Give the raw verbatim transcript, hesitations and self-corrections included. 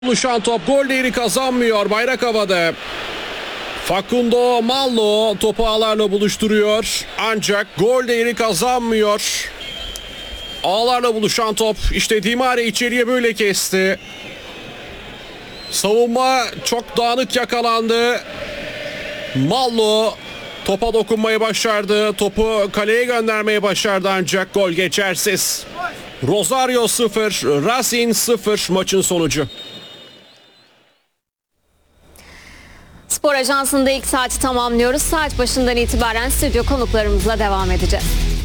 Buluşan top gol değeri kazanmıyor. Bayrak havada. Facundo Mallo topu ağlarla buluşturuyor. Ancak gol değeri kazanmıyor. Ağlarla buluşan top. İşte Di Maria içeriye böyle kesti. Savunma çok dağınık yakalandı. Mallo topa dokunmayı başardı. Topu kaleye göndermeyi başardı ancak gol geçersiz. Rosario sıfır, Racing sıfır maçın sonucu. Spor Ajansı'nda ilk saati tamamlıyoruz. Saat başından itibaren stüdyo konuklarımızla devam edeceğiz.